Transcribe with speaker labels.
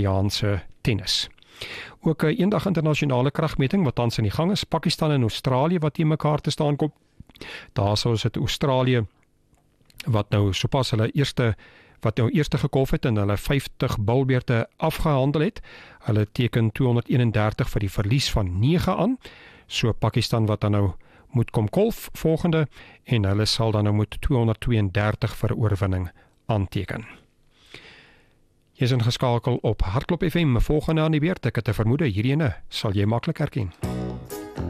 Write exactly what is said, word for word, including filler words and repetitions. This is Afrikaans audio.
Speaker 1: Indiaanse tennis. Ook 'n eendag internasionale kragmeting wat tans in die gang is, Pakistan en Australië wat teen mekaar te staan kom. Daar sou is dit Australië wat nou sopas hulle eerste wat nou eerste gekolf het en hulle vyftig bilbeerte afgehandel het. Hulle teken tweehonderdeenendertig vir die verlies van nege aan. So Pakistan wat dan nou moet kom kolf volgende en hulle sal dan nou moet tweehonderdtweeëndertig vir oorwinning aanteken. Jy is ingeskakel op Hartklop F M, volgende aan die beurt. Ek het 'n vermoede hierdie ene sal jy maklik herken.